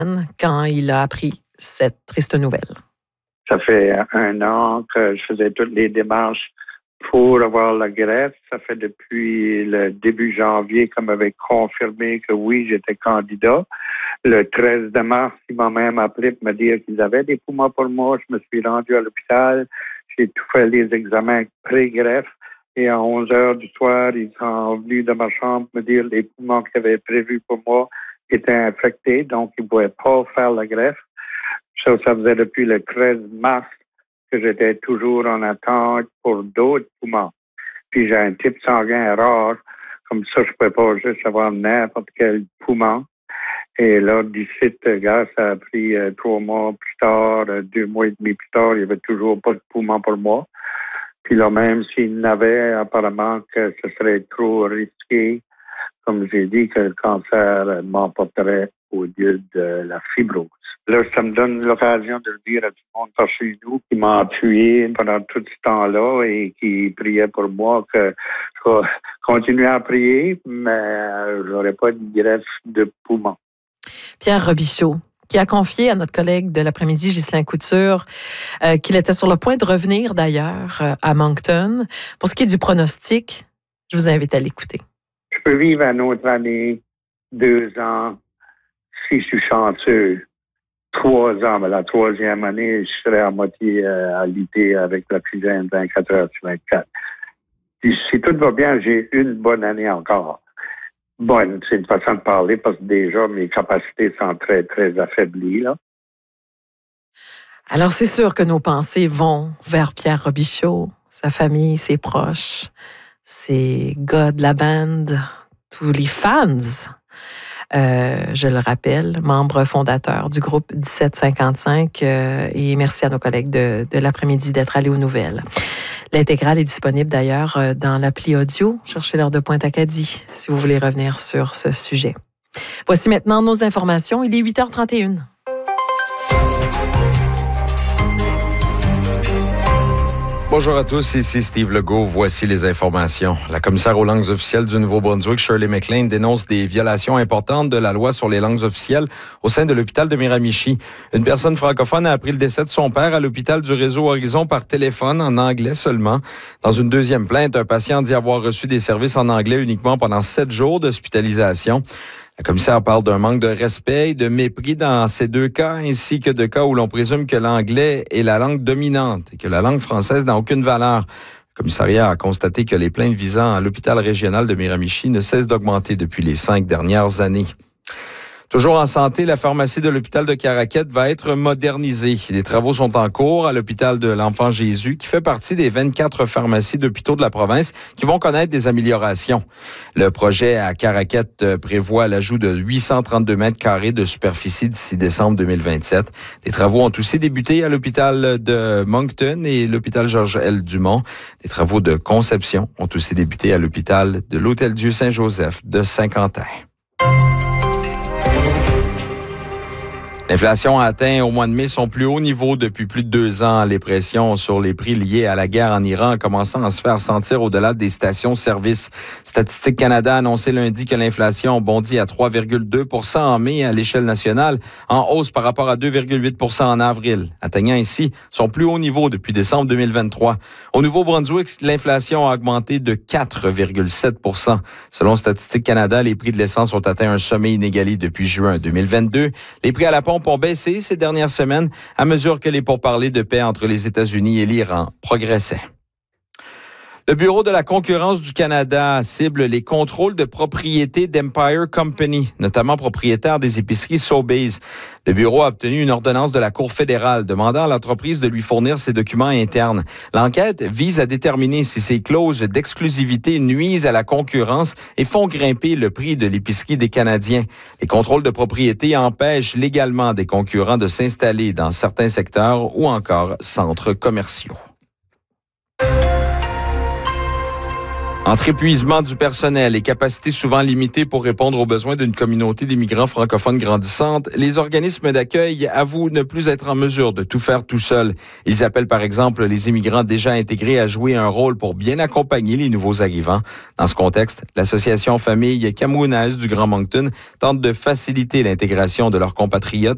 quand il a appris cette triste nouvelle. Ça fait 1 an que je faisais toutes les démarches pour avoir la greffe. Ça fait depuis le début janvier qu'on m'avait confirmé que oui, j'étais candidat. Le 13 mars, ils m'ont même appelé pour me dire qu'ils avaient des poumons pour moi. Je me suis rendu à l'hôpital. J'ai tout fait les examens pré-greffe. Et à 11 heures du soir, ils sont venus de ma chambre me dire que les poumons qu'ils avaient prévus pour moi étaient infectés, donc ils ne pouvaient pas faire la greffe. Ça faisait depuis le 13 mars que j'étais toujours en attente pour d'autres poumons. Puis j'ai un type sanguin rare, comme ça je ne pouvais pas juste avoir n'importe quel poumon. Et là, d'ici, gars, ça a pris 3 mois plus tard, 2 mois et demi plus tard, il n'y avait toujours pas de poumon pour moi. Puis là, même s'il n'avait, apparemment que ce serait trop risqué, comme j'ai dit, que le cancer m'emporterait au lieu de la fibrose. Là, ça me donne l'occasion de le dire à tout le monde par chez nous qui m'a appuyé pendant tout ce temps-là et qui priait pour moi que je vais continuer à prier, mais je n'aurai pas de greffe de poumon. Pierre Robichaud, qui a confié à notre collègue de l'après-midi, Ghislain Couture, qu'il était sur le point de revenir d'ailleurs à Moncton. Pour ce qui est du pronostic, je vous invite à l'écouter. Je peux vivre une autre année, 2 ans, si je suis chanceux. 3 ans, mais la 3e année, je serai à moitié alité avec l'oxygène 24 heures sur 24. Puis, si tout va bien, j'ai une bonne année encore. Bonne, c'est une façon de parler parce que déjà, mes capacités sont très, très affaiblies, là. Alors, c'est sûr que nos pensées vont vers Pierre Robichaud, sa famille, ses proches, ses gars de la bande, tous les fans. Je le rappelle, membre fondateur du groupe 1755 et merci à nos collègues de l'après-midi d'être allés aux nouvelles. L'intégrale est disponible d'ailleurs dans l'appli audio. Cherchez l'heure de pointe Acadie si vous voulez revenir sur ce sujet. Voici maintenant nos informations. Il est 8h31. Bonjour à tous, ici Steve Legault. Voici les informations. La commissaire aux langues officielles du Nouveau-Brunswick, Shirley McLean, dénonce des violations importantes de la loi sur les langues officielles au sein de l'hôpital de Miramichi. Une personne francophone a appris le décès de son père à l'hôpital du réseau Horizon par téléphone en anglais seulement. Dans une deuxième plainte, un patient dit avoir reçu des services en anglais uniquement pendant 7 jours d'hospitalisation. La commissaire parle d'un manque de respect et de mépris dans ces 2 cas, ainsi que de cas où l'on présume que l'anglais est la langue dominante et que la langue française n'a aucune valeur. Le commissariat a constaté que les plaintes visant à l'hôpital régional de Miramichi ne cessent d'augmenter depuis les 5 dernières années. Toujours en santé, la pharmacie de l'hôpital de Caraquette va être modernisée. Des travaux sont en cours à l'hôpital de l'Enfant Jésus, qui fait partie des 24 pharmacies d'hôpitaux de la province qui vont connaître des améliorations. Le projet à Caraquette prévoit l'ajout de 832 mètres carrés de superficie d'ici décembre 2027. Des travaux ont aussi débuté à l'hôpital de Moncton et l'hôpital Georges L. Dumont. Des travaux de conception ont aussi débuté à l'hôpital de l'Hôtel-Dieu Saint-Joseph de Saint-Quentin. L'inflation a atteint au mois de mai son plus haut niveau depuis plus de 2 ans. Les pressions sur les prix liés à la guerre en Iran commençant à se faire sentir au-delà des stations-service. Statistique Canada a annoncé lundi que l'inflation bondit à 3,2 % en mai à l'échelle nationale, en hausse par rapport à 2,8 % en avril, atteignant ainsi son plus haut niveau depuis décembre 2023. Au Nouveau-Brunswick, l'inflation a augmenté de 4,7 %. Selon Statistique Canada, les prix de l'essence ont atteint un sommet inégalé depuis juin 2022. Les prix à la pompe ont baissé ces dernières semaines à mesure que les pourparlers de paix entre les États-Unis et l'Iran progressaient. Le Bureau de la concurrence du Canada cible les contrôles de propriété d'Empire Company, notamment propriétaire des épiceries Sobeys. Le bureau a obtenu une ordonnance de la Cour fédérale demandant à l'entreprise de lui fournir ses documents internes. L'enquête vise à déterminer si ces clauses d'exclusivité nuisent à la concurrence et font grimper le prix de l'épicerie des Canadiens. Les contrôles de propriété empêchent légalement des concurrents de s'installer dans certains secteurs ou encore centres commerciaux. Entre épuisement du personnel et capacités souvent limitées pour répondre aux besoins d'une communauté d'immigrants francophones grandissante, les organismes d'accueil avouent ne plus être en mesure de tout faire tout seuls. Ils appellent par exemple les immigrants déjà intégrés à jouer un rôle pour bien accompagner les nouveaux arrivants. Dans ce contexte, l'association Famille Camounaise du Grand Moncton tente de faciliter l'intégration de leurs compatriotes